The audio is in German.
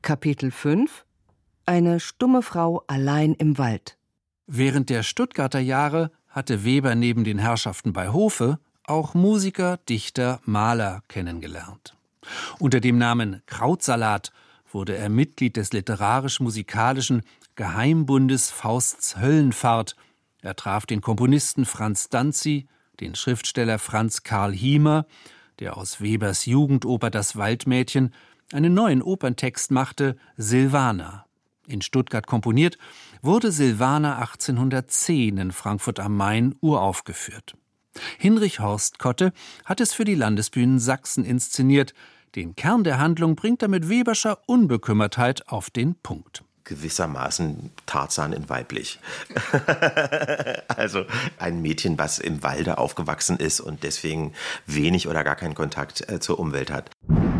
Kapitel 5 – Eine stumme Frau allein im Wald. Während der Stuttgarter Jahre hatte Weber neben den Herrschaften bei Hofe auch Musiker, Dichter, Maler kennengelernt. Unter dem Namen Krautsalat wurde er Mitglied des literarisch-musikalischen Geheimbundes Fausts Höllenfahrt. Er traf den Komponisten Franz Danzi, den Schriftsteller Franz Karl Hiemer, der aus Webers Jugendoper Das Waldmädchen einen neuen Operntext machte, Silvana. In Stuttgart komponiert, wurde Silvana 1810 in Frankfurt am Main uraufgeführt. Hinrich Horstkotte hat es für die Landesbühnen Sachsen inszeniert. Den Kern der Handlung bringt er mit Weberscher Unbekümmertheit auf den Punkt. Gewissermaßen Tarzan in weiblich. Also ein Mädchen, was im Walde aufgewachsen ist und deswegen wenig oder gar keinen Kontakt zur Umwelt hat.